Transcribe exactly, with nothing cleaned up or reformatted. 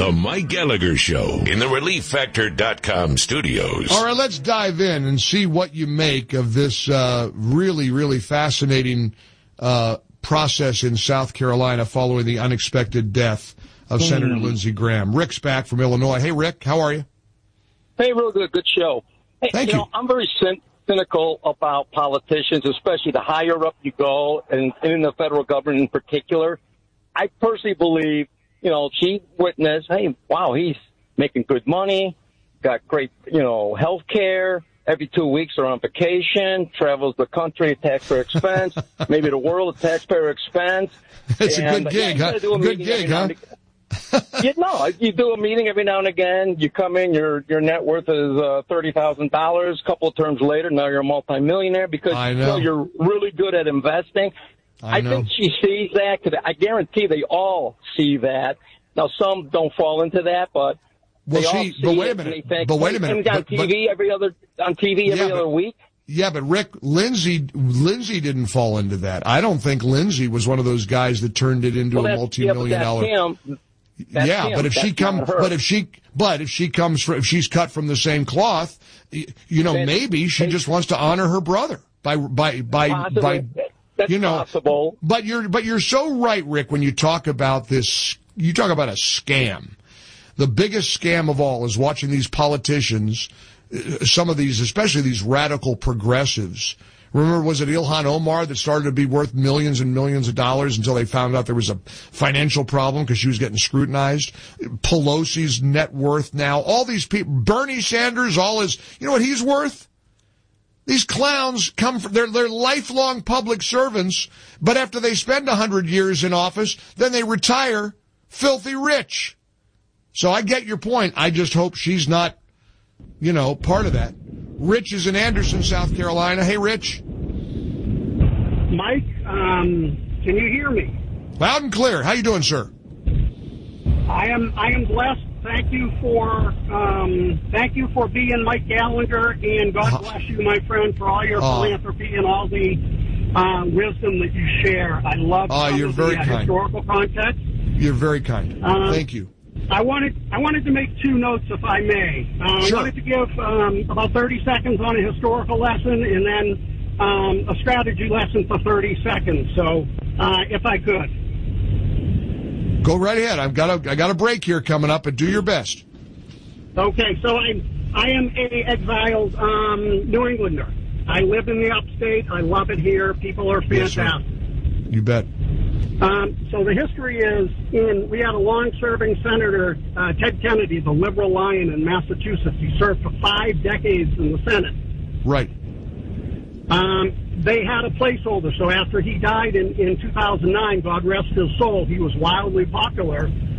The Mike Gallagher Show in the relief factor dot com studios. All right, let's dive in and see what you make of this uh, really, really fascinating uh, process in South Carolina following the unexpected death of mm. Senator Lindsey Graham. Rick's back from Illinois. Hey, Rick, how are you? Hey, real good. Good show. Hey, Thank you. you. Know, I'm very cyn- cynical about politicians, especially the higher up you go, and, and in the federal government in particular. I personally believe, you know, she witnessed, hey, wow, he's making good money, got great, you know, health care. Every two weeks they're on vacation, travels the country at taxpayer expense, maybe the world at taxpayer expense. It's and, a good gig, yeah, huh? Do a good gig, huh? you know, you do a meeting every now and again. You come in, your your net worth is uh, thirty thousand dollars. A couple of terms later, now you're a multimillionaire because I know. You know, you're really good at investing. I, I know. think she sees that. Cause I guarantee they all see that. Now, some don't fall into that, but well, they all she, see but wait a it, minute. and they think, But wait a hey, minute. on But, T V but, every other on T V every yeah, other but, week. Yeah, but Rick, Lindsay, Lindsay didn't fall into that. I don't think Lindsay was one of those guys that turned it into well, a that's, multi-million yeah, dollar. Him. That's yeah, him. but if That's she comes, but if she, but if she comes, from, if she's cut from the same cloth, you know, then, maybe she just wants to honor her brother by by by possibly. by. That's you know, possible. But you're but you're so right, Rick, when you talk about this. You talk about a scam. The biggest scam of all is watching these politicians, some of these, especially these radical progressives. Remember, was it Ilhan Omar that started to be worth millions and millions of dollars until they found out there was a financial problem because she was getting scrutinized? Pelosi's net worth now, all these people, Bernie Sanders, all his, you know what he's worth? These clowns come from, they're, they're lifelong public servants, but after they spend a hundred years in office, then they retire filthy rich. So I get your point. I just hope she's not, you know, part of that. Rich is in Anderson, South Carolina. Hey, Rich. Mike, um, can you hear me? Loud and clear. How you doing, sir? I am. I am blessed. Thank you for. Um, thank you for being Mike Gallagher, and God uh, bless you, my friend, for all your uh, philanthropy and all the uh, wisdom that you share. I love. Uh, some you're of very the, uh, kind. Historical context. You're very kind. Um, Thank you. I wanted I wanted to make two notes, if I may. Uh, Sure. I wanted to give um, about thirty seconds on a historical lesson, and then um, a strategy lesson for thirty seconds. So, uh, if I could. Go right ahead. I've got a I got a break here coming up, but do your best. Okay, so I I am a exiled um, New Englander. I live in the upstate. I love it here. People are fantastic. Yes, you bet. Um, so the history is, in we had a long-serving senator, uh, Ted Kennedy, the liberal lion in Massachusetts. He served for five decades in the Senate. Right. Um, they had a placeholder. So after he died in, in two thousand nine, God rest his soul, he was wildly popular.